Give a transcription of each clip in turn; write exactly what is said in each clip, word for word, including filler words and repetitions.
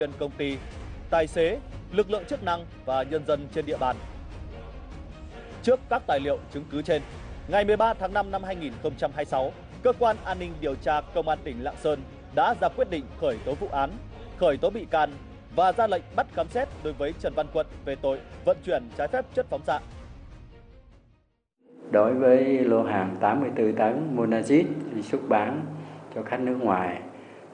viên công ty, tài xế, lực lượng chức năng và nhân dân trên địa bàn. Trước các tài liệu chứng cứ trên, ngày mười ba tháng năm năm hai nghìn không trăm hai mươi sáu, Cơ quan An ninh Điều tra Công an tỉnh Lạng Sơn đã ra quyết định khởi tố vụ án, khởi tố bị can và ra lệnh bắt khám xét đối với Trần Văn Quận về tội vận chuyển trái phép chất phóng xạ. Đối với lô hàng tám mươi tư tấn Monazit đi xuất bán cho khách nước ngoài,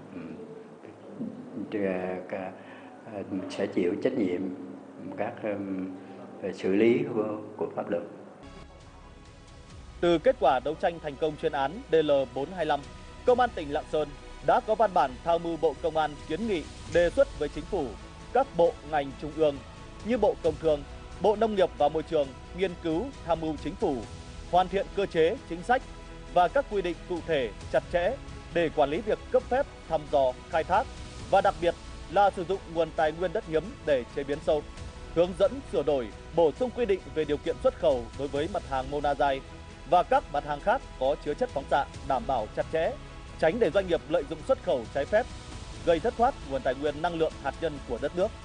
sẽ chịu trách nhiệm các xử lý của, của pháp luật. Từ kết quả đấu tranh thành công chuyên án D L bốn hai lăm, Công an tỉnh Lạng Sơn đã có văn bản tham mưu Bộ Công an kiến nghị đề xuất với Chính phủ, các bộ ngành trung ương như Bộ Công Thương, Bộ Nông nghiệp và Môi trường nghiên cứu tham mưu Chính phủ, hoàn thiện cơ chế, chính sách và các quy định cụ thể, chặt chẽ để quản lý việc cấp phép, thăm dò, khai thác và đặc biệt là sử dụng nguồn tài nguyên đất hiếm để chế biến sâu, hướng dẫn sửa đổi, bổ sung quy định về điều kiện xuất khẩu đối với mặt hàng Monazite và các mặt hàng khác có chứa chất phóng xạ, đảm bảo chặt chẽ, tránh để doanh nghiệp lợi dụng xuất khẩu trái phép, gây thất thoát nguồn tài nguyên năng lượng hạt nhân của đất nước.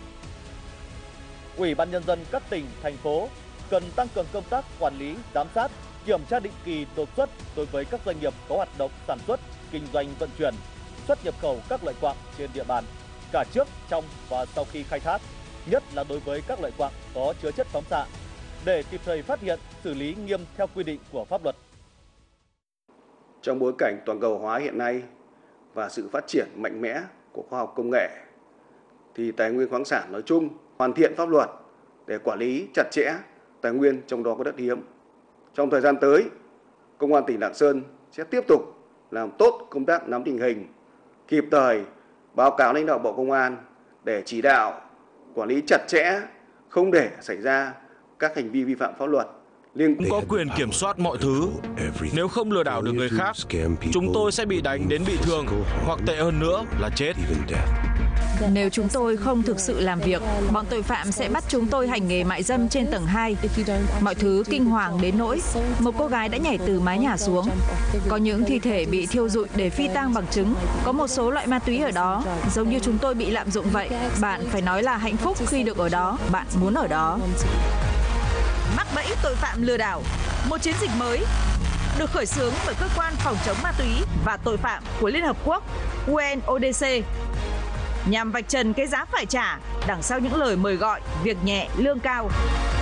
Ủy ban Nhân dân các tỉnh, thành phố cần tăng cường công tác quản lý, giám sát, kiểm tra định kỳ đột xuất đối với các doanh nghiệp có hoạt động sản xuất, kinh doanh vận chuyển, xuất nhập khẩu các loại quạng trên địa bàn, cả trước, trong và sau khi khai thác, nhất là đối với các loại quạng có chứa chất phóng xạ, để kịp thời phát hiện, xử lý nghiêm theo quy định của pháp luật. Trong bối cảnh toàn cầu hóa hiện nay và sự phát triển mạnh mẽ của khoa học công nghệ, thì tài nguyên khoáng sản nói chung, hoàn thiện pháp luật để quản lý chặt chẽ tài nguyên, trong đó có đất hiếm. Trong thời gian tới, Công an tỉnh Lạng Sơn sẽ tiếp tục làm tốt công tác nắm tình hình, kịp thời báo cáo lãnh đạo Bộ Công an để chỉ đạo quản lý chặt chẽ, không để xảy ra các hành vi vi phạm pháp luật. Cũng có quyền kiểm soát mọi thứ. Nếu không lừa đảo được người khác, chúng tôi sẽ bị đánh đến bị thương, hoặc tệ hơn nữa là chết. Nếu chúng tôi không thực sự làm việc, bọn tội phạm sẽ bắt chúng tôi hành nghề mại dâm trên tầng hai. Mọi thứ kinh hoàng đến nỗi một cô gái đã nhảy từ mái nhà xuống. Có những thi thể bị thiêu rụi để phi tang bằng chứng. Có một số loại ma túy ở đó, giống như chúng tôi bị lạm dụng vậy. Bạn phải nói là hạnh phúc khi được ở đó, bạn muốn ở đó. Mắc bẫy tội phạm lừa đảo, một chiến dịch mới được khởi xướng bởi Cơ quan Phòng chống ma túy và tội phạm của Liên Hợp Quốc U N O D C nhằm vạch trần cái giá phải trả đằng sau những lời mời gọi việc nhẹ lương cao.